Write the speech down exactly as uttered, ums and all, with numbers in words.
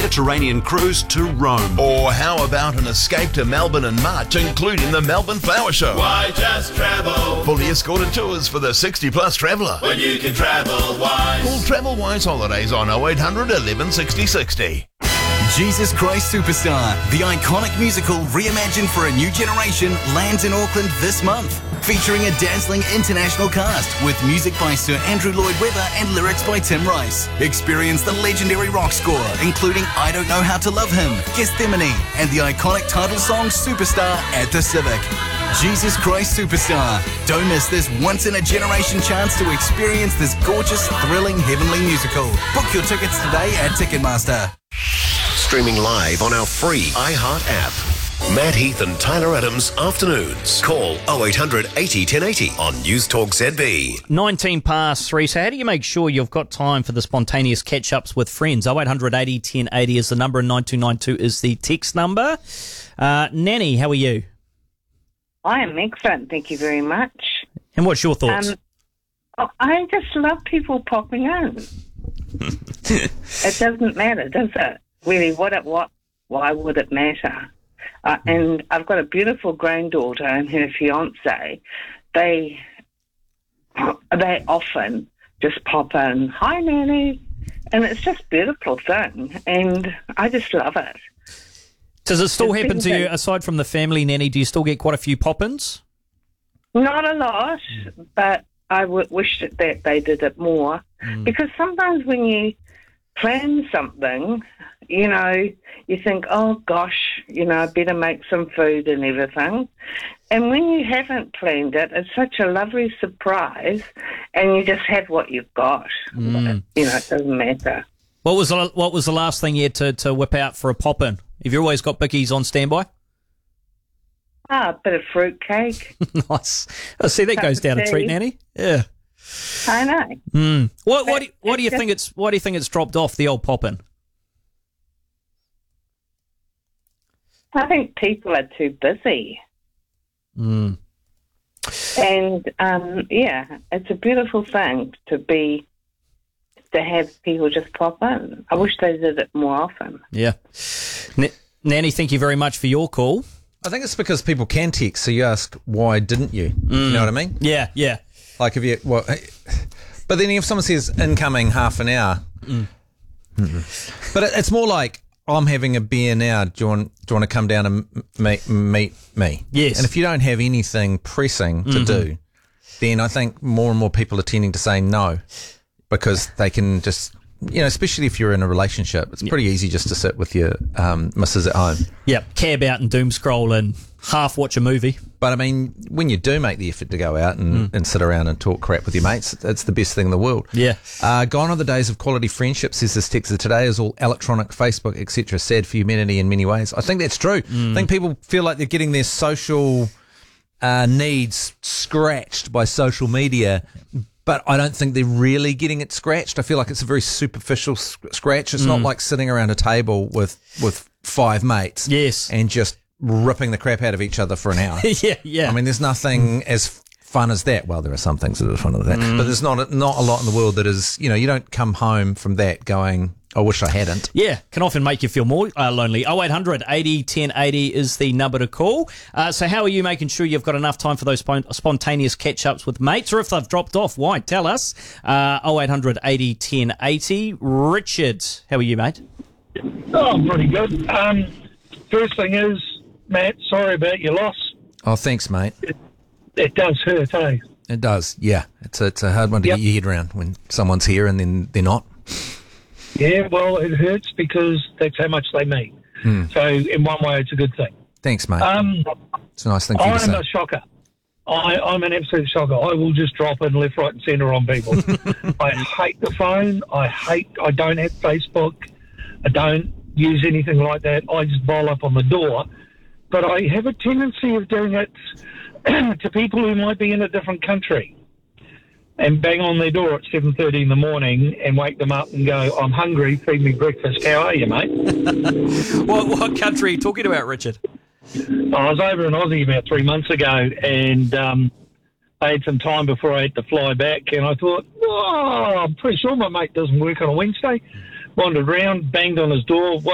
Mediterranean cruise to Rome. Or how about an escape to Melbourne in March, including the Melbourne Flower Show? Why just travel? Fully escorted tours for the sixty plus traveller. When you can travel wise. Call Travel Wise Holidays on oh eight hundred eleven sixty sixty. Jesus Christ Superstar, the iconic musical reimagined for a new generation, lands in Auckland this month. Featuring a dazzling international cast with music by Sir Andrew Lloyd Webber and lyrics by Tim Rice. Experience the legendary rock score, including I Don't Know How to Love Him, Gethsemane, and the iconic title song Superstar at the Civic. Jesus Christ Superstar. Don't miss this once-in-a-generation chance to experience this gorgeous, thrilling, heavenly musical. Book your tickets today at Ticketmaster. Streaming live on our free iHeart app. Matt Heath and Tyler Adams Afternoons. Call oh eight hundred eighty ten eighty on News Talk Z B. nineteen past three. So how do you make sure you've got time for the spontaneous catch-ups with friends? oh eight hundred eighty ten eighty is the number and nine two nine two is the text number. Uh, Nanny, how are you? I am excellent, thank you very much. And what's your thoughts? Um, oh, I just love people popping in. It doesn't matter, does it? Really, what it, what? Why would it matter? Uh, and I've got a beautiful granddaughter and her fiance. They they often just pop in, hi, Nanny, and it's just a beautiful thing, and I just love it. Does it still It's happen to been- you, aside from the family nanny, do you still get quite a few pop-ins? Not a lot, but I w- wish that that they did it more. Mm. Because sometimes when you plan something, you know, you think, oh, gosh, you know, I better make some food and everything. And when you haven't planned it, it's such a lovely surprise, and you just have what you've got. Mm. You know, it doesn't matter. What was the, what was the last thing you had to, to whip out for a pop-in? Have you always got bickies on standby? Ah, a bit of fruit cake. Nice. Oh, see, that Cup goes of down a treat, tea. Nanny. Yeah. I know. Mm. What what do you, what do you It's think it's why do you think it's dropped off, the old pop-in? I think people are too busy. Mm. And, um, yeah, it's a beautiful thing to be, to have people just pop in. I wish they did it more often. Yeah. N- Nanny, thank you very much for your call. I think it's because people can text, so you ask, why didn't you? You know what I mean? Yeah, yeah. Like if you, well, but then if someone says incoming half an hour, Mm. but it, it's more like, I'm having a beer now. Do you want, do you want to come down and m- meet, meet me? Yes. And if you don't have anything pressing to Mhm. do, then I think more and more people are tending to say no because they can just, you know, especially if you're in a relationship, it's pretty easy just to sit with your um, missus at home. Yep, cab out and doom scroll and half watch a movie. But I mean, when you do make the effort to go out and, and sit around and talk crap with your mates, it's the best thing in the world. Yeah. Uh, gone are the days of quality friendship, says this texter. Today is all electronic, Facebook, et cetera. Sad for humanity in many ways. I think that's true. I think people feel like they're getting their social uh, needs scratched by social media, but I don't think they're really getting it scratched. I feel like it's a very superficial s- scratch. It's not Mm. like sitting around a table with, with five mates Yes. and just ripping the crap out of each other for an hour. yeah, yeah. I mean, there's nothing as fun as that. Well, there are some things that are fun as that, Mm. but there's not not a lot in the world that is. You know, you don't come home from that going, "I wish I hadn't." Yeah, can often make you feel more uh, lonely. oh eight hundred eighty ten eighty is the number to call. Uh, so how are you making sure you've got enough time for those spon- spontaneous catch-ups with mates? Or if they've dropped off, why? Tell us. Uh, oh eight hundred eighty ten eighty. Richard, how are you, mate? Oh, I'm pretty good. Um, first thing is, Matt, sorry about your loss. Oh, thanks, mate. It, it does hurt, eh? It does. Yeah, it's a, it's a hard one to Yep. get your head around when someone's here and then they're not. Yeah, well, it hurts because that's how much they mean. Hmm. So, in one way, it's a good thing. Thanks, mate. Um, it's a nice thing for you to I'm say. a shocker. I, I'm an absolute shocker. I will just drop in left, right, and centre on people. I hate the phone. I hate. I don't have Facebook. I don't use anything like that. I just bowl up on the door. But I have a tendency of doing it to people who might be in a different country and bang on their door at seven thirty in the morning and wake them up and go, I'm hungry, feed me breakfast. How are you, mate? what, what country are you talking about, Richard? I was over in Aussie about three months ago and um, I had some time before I had to fly back and I thought, oh, I'm pretty sure my mate doesn't work on a Wednesday. Wandered around, banged on his door,